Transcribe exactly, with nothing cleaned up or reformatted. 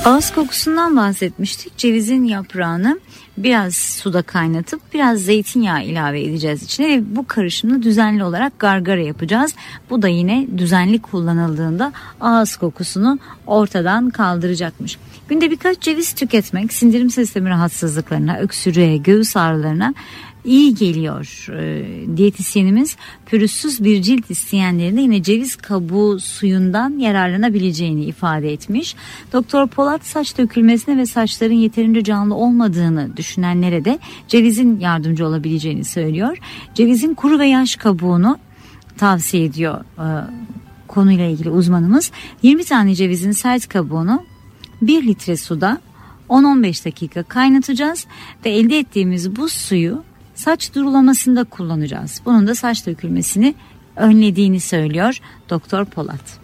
Ağız kokusundan bahsetmiştik. Cevizin yaprağını biraz suda kaynatıp biraz zeytinyağı ilave edeceğiz içine ve bu karışımla düzenli olarak gargara yapacağız. Bu da yine düzenli kullanıldığında ağız kokusunu ortadan kaldıracakmış. Günde birkaç ceviz tüketmek sindirim sistemi rahatsızlıklarına, öksürüğe, göğüs ağrılarına iyi geliyor. E, diyetisyenimiz pürüzsüz bir cilt isteyenlerin de yine ceviz kabuğu suyundan yararlanabileceğini ifade etmiş. Doktor Polat saç dökülmesine ve saçların yeterince canlı olmadığını düşünenlere de cevizin yardımcı olabileceğini söylüyor. Cevizin kuru ve yaş kabuğunu tavsiye ediyor e, konuyla ilgili uzmanımız. yirmi tane cevizin sert kabuğunu bir litre suda on on beş dakika kaynatacağız ve elde ettiğimiz bu suyu saç durulamasında kullanacağız. Bunun da saç dökülmesini önlediğini söylüyor Doktor Polat.